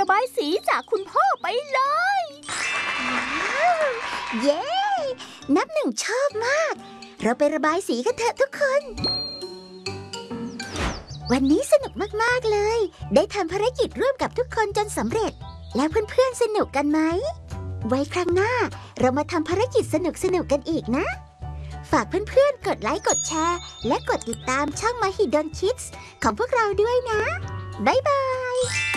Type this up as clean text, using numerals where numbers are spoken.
ระบายสีจากคุณพ่อไปเลยเย้ นับหนึ่งชอบมาก เราไประบายสีกันเถอะทุกคน วันนี้สนุกมากๆเลย ได้ทำภารกิจร่วมกับทุกคนจนสำเร็จ แล้วเพื่อนๆสนุกกันไหม ไว้ครั้งหน้าเรามาทำภารกิจสนุกๆกันอีกนะ ฝากเพื่อนๆกดไลค์กดแชร์และกดติดตามช่อง Mahidol Kids ของพวกเราด้วยนะ บ๊ายบาย